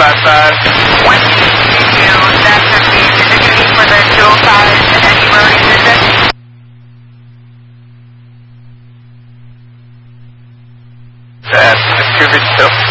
255. 122, that's going to be indicating for the 205 any road assistance. That's Vancouver still.